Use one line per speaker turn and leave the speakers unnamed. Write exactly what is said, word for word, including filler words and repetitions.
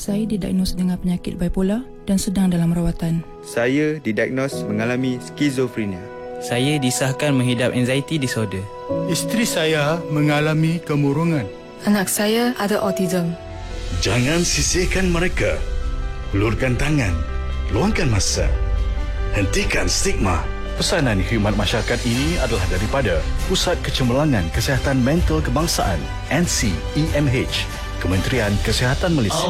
saya didiagnos dengan penyakit bipolar dan sedang dalam rawatan.
Saya didiagnos mengalami skizofrenia.
Saya disahkan menghidap anxiety disorder.
Isteri saya mengalami kemurungan.
Anak saya ada autism.
Jangan sisihkan mereka. Hulurkan tangan. Luangkan masa. Hentikan stigma.
Pesanan khidmat masyarakat ini adalah daripada Pusat Kecemerlangan Kesihatan Mental Kebangsaan N C E M H, Kementerian Kesihatan Malaysia.